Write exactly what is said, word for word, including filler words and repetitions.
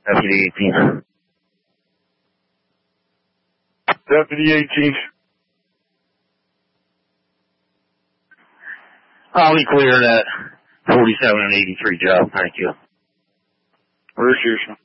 Deputy eighteen. Deputy eighteen. I'll be clear that forty-seven and eighty-three job. Thank you. Appreciation.